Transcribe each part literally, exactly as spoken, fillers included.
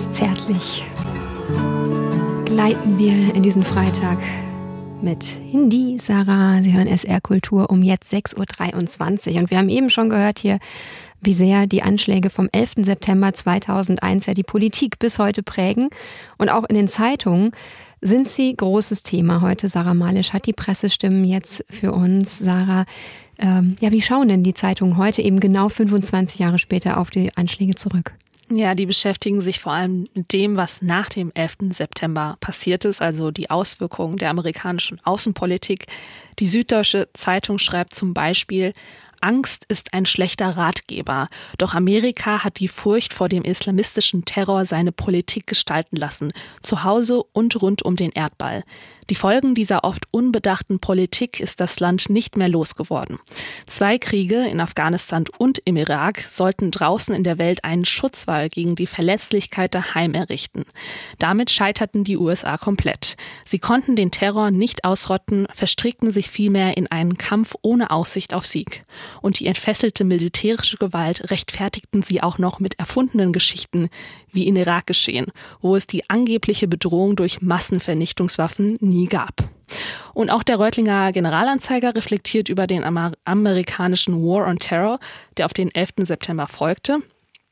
Ganz zärtlich gleiten wir in diesen Freitag mit Hindi, Sarah. Sie hören S R Kultur um jetzt sechs Uhr dreiundzwanzig. Und wir haben eben schon gehört hier, wie sehr die Anschläge vom elften September zweitausendeins ja die Politik bis heute prägen. Und auch in den Zeitungen sind sie großes Thema heute. Sarah Malisch hat die Pressestimmen jetzt für uns. Sarah, ähm, ja, wie schauen denn die Zeitungen heute eben genau fünfundzwanzig Jahre später auf die Anschläge zurück? Ja, die beschäftigen sich vor allem mit dem, was nach dem elften September passiert ist, also die Auswirkungen der amerikanischen Außenpolitik. Die Süddeutsche Zeitung schreibt zum Beispiel: Angst ist ein schlechter Ratgeber. Doch Amerika hat die Furcht vor dem islamistischen Terror seine Politik gestalten lassen, zu Hause und rund um den Erdball. Die Folgen dieser oft unbedachten Politik ist das Land nicht mehr losgeworden. Zwei Kriege in Afghanistan und im Irak sollten draußen in der Welt einen Schutzwall gegen die Verletzlichkeit daheim errichten. Damit scheiterten die U S A komplett. Sie konnten den Terror nicht ausrotten, verstrickten sich vielmehr in einen Kampf ohne Aussicht auf Sieg. Und die entfesselte militärische Gewalt rechtfertigten sie auch noch mit erfundenen Geschichten, wie in Irak geschehen, wo es die angebliche Bedrohung durch Massenvernichtungswaffen nie gab. Und auch der Reutlinger Generalanzeiger reflektiert über den Amer- amerikanischen War on Terror, der auf den elften September folgte.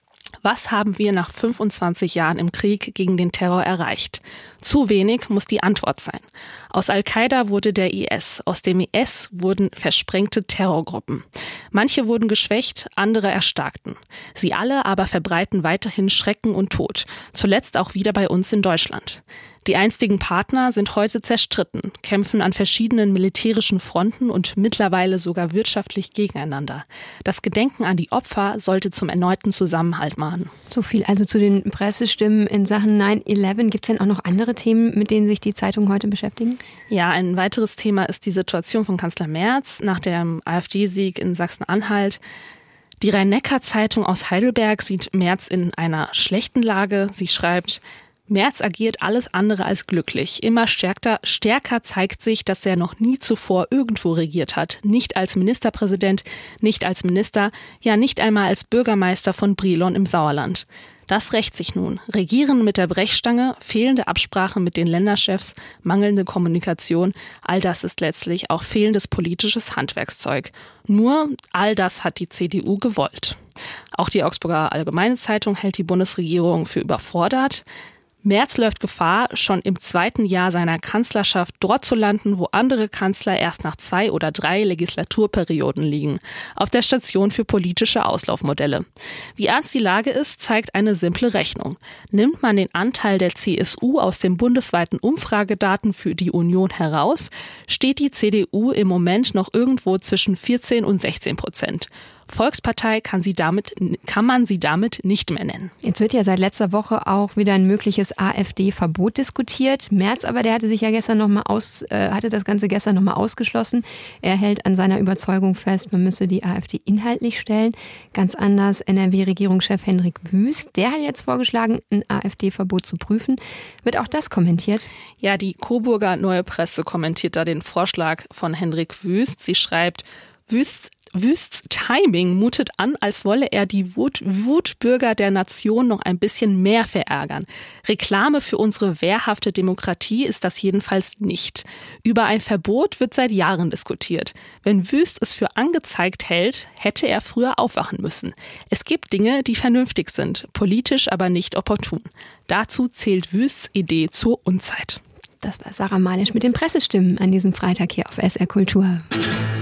Was haben wir nach fünfundzwanzig Jahren im Krieg gegen den Terror erreicht? Zu wenig muss die Antwort sein. Aus Al-Qaida wurde der I S, aus dem I S wurden versprengte Terrorgruppen. Manche wurden geschwächt, andere erstarkten. Sie alle aber verbreiten weiterhin Schrecken und Tod, zuletzt auch wieder bei uns in Deutschland. Die einstigen Partner sind heute zerstritten, kämpfen an verschiedenen militärischen Fronten und mittlerweile sogar wirtschaftlich gegeneinander. Das Gedenken an die Opfer sollte zum erneuten Zusammenhalt mahnen. So viel also zu den Pressestimmen in Sachen neun elf. Gibt es denn auch noch andere Themen, mit denen sich die Zeitungen heute beschäftigen? Ja, ein weiteres Thema ist die Situation von Kanzler Merz nach dem AfD-Sieg in Sachsen-Anhalt. Die Rhein-Neckar-Zeitung aus Heidelberg sieht Merz in einer schlechten Lage. Sie schreibt: Merz agiert alles andere als glücklich. Immer stärker, stärker zeigt sich, dass er noch nie zuvor irgendwo regiert hat. Nicht als Ministerpräsident, nicht als Minister, ja nicht einmal als Bürgermeister von Brilon im Sauerland. Das rächt sich nun. Regieren mit der Brechstange, fehlende Absprache mit den Länderchefs, mangelnde Kommunikation, all das ist letztlich auch fehlendes politisches Handwerkszeug. Nur all das hat die C D U gewollt. Auch die Augsburger Allgemeine Zeitung hält die Bundesregierung für überfordert. Merz läuft Gefahr, schon im zweiten Jahr seiner Kanzlerschaft dort zu landen, wo andere Kanzler erst nach zwei oder drei Legislaturperioden liegen, auf der Station für politische Auslaufmodelle. Wie ernst die Lage ist, zeigt eine simple Rechnung. Nimmt man den Anteil der C S U aus den bundesweiten Umfragedaten für die Union heraus, steht die C D U im Moment noch irgendwo zwischen vierzehn und sechzehn Prozent. Volkspartei kann, sie damit, kann man sie damit nicht mehr nennen. Jetzt wird ja seit letzter Woche auch wieder ein mögliches AfD-Verbot diskutiert. Merz aber, der hatte sich ja gestern noch mal aus, äh, hatte das Ganze gestern noch mal ausgeschlossen. Er hält an seiner Überzeugung fest, man müsse die AfD inhaltlich stellen. Ganz anders N R W-Regierungschef Hendrik Wüst. Der hat jetzt vorgeschlagen, ein AfD-Verbot zu prüfen. Wird auch das kommentiert? Ja, die Coburger Neue Presse kommentiert da den Vorschlag von Hendrik Wüst. Sie schreibt: Wüst Wüsts Timing mutet an, als wolle er die Wut, Wutbürger der Nation noch ein bisschen mehr verärgern. Reklame für unsere wehrhafte Demokratie ist das jedenfalls nicht. Über ein Verbot wird seit Jahren diskutiert. Wenn Wüst es für angezeigt hält, hätte er früher aufwachen müssen. Es gibt Dinge, die vernünftig sind, politisch aber nicht opportun. Dazu zählt Wüsts Idee zur Unzeit. Das war Sarah Malisch mit den Pressestimmen an diesem Freitag hier auf S R Kultur.